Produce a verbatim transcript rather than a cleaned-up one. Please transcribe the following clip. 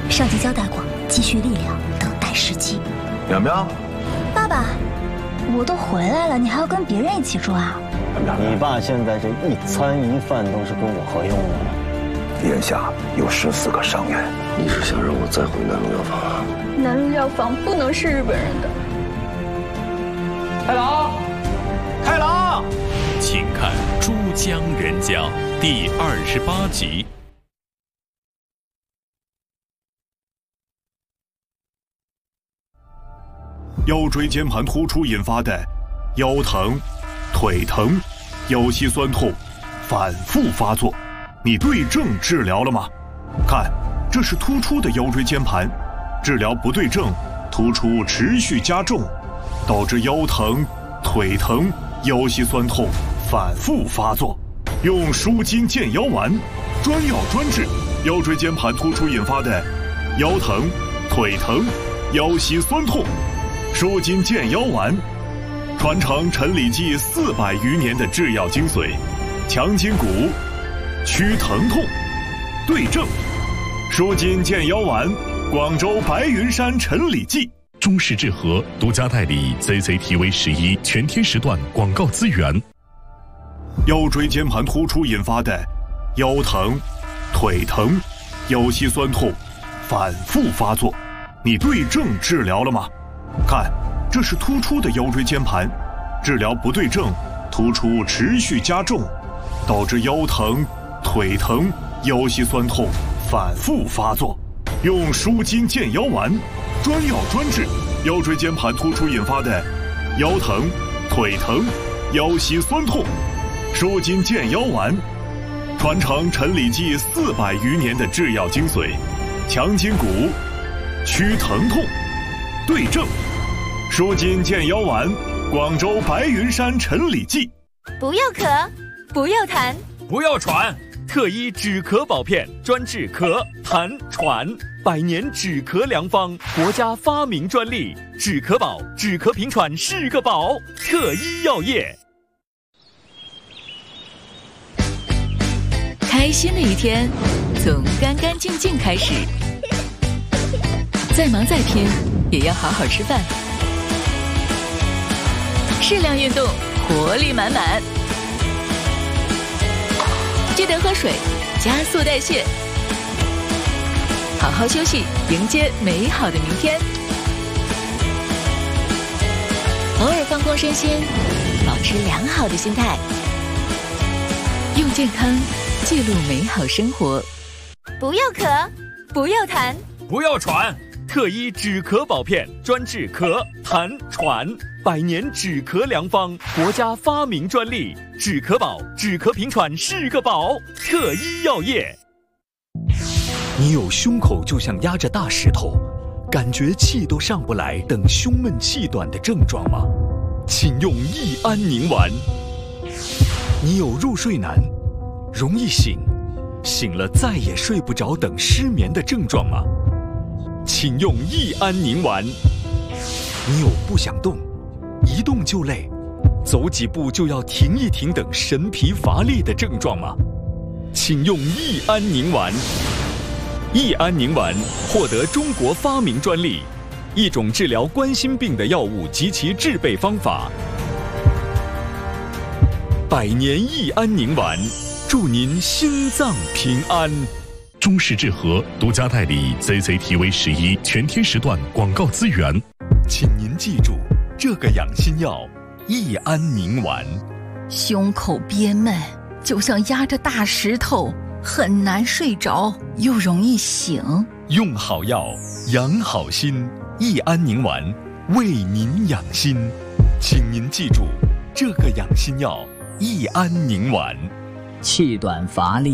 上级交代过，积蓄力量，等待时机。 苗苗， 爸爸，我都回来了，你还要跟别人一起住啊？ 你爸现在这一餐一饭都是跟我合用的。 眼下有十四个伤员， 你是想让我再回南龙药房啊？ 南龙药房不能是日本人的。 太郎，太郎， 请看《珠江人家》第二十八集。 腰椎间盘突出引发的腰疼、腿疼、腰膝酸痛反复发作，你对症治疗了吗？看，这是突出的腰椎间盘，治疗不对症，突出持续加重，导致腰疼、腿疼、腰膝酸痛反复发作。用舒筋健腰丸，专药专治腰椎间盘突出引发的腰疼、腿疼、腰膝酸痛。舒筋健腰丸，传承陈李济四百余年的制药精髓，强筋骨，祛疼痛，对症。舒筋健腰丸，广州白云山陈李济。 中式制和独家代理 C C T V 十一全天时段广告资源。 腰椎间盘突出引发的腰疼、腿疼、腰膝酸痛反复发作，你对症治疗了吗？看，这是突出的腰椎间盘，治疗不对症，突出持续加重，导致腰疼、腿疼、腰膝酸痛反复发作。用舒筋健腰丸，专药专治腰椎间盘突出引发的腰疼、腿疼、腰膝酸痛。舒筋健腰丸，传承陈李济四百余年的制药精髓，强筋骨，祛疼痛，对症。舒筋健腰丸，广州白云山陈李济。 不要咳，不要痰， 不要喘，特医止咳宝片，专治咳、痰、喘，百年止咳良方，国家发明专利。止咳宝，止咳平喘是个宝。特医药业。 开心的一天，从干干净净开始。再忙再拼，也要好好吃饭。适量运动，活力满满。记得喝水，加速代谢。好好休息，迎接美好的明天。偶尔放空身心，保持良好的心态。用健康记录美好生活。 不要咳，不要痰， 不要喘，特医止咳宝片，专治咳、痰、喘，百年止咳良方，国家发明专利。止咳宝，止咳平喘是个宝。特医药业。 你有胸口就像压着大石头，感觉气都上不来，等胸闷气短的症状吗？请用益安宁丸。你有入睡难，容易醒，醒了再也睡不着等失眠的症状吗？请用益安宁丸。你有不想动，一动就累，走几步就要停一停等神疲乏力的症状吗？请用益安宁丸。益安宁丸获得中国发明专利，一种治疗冠心病的药物及其制备方法。百年益安宁丸，祝您心脏平安。 中式制和独家代理 C C T V 十一全天时段广告资源。 请您记住这个养心药益安宁丸。 胸口憋闷，就像压着大石头，很难睡着，又容易醒。 用好药，养好心，益安宁丸为您养心。请您记住这个养心药益安宁丸。 气短乏力。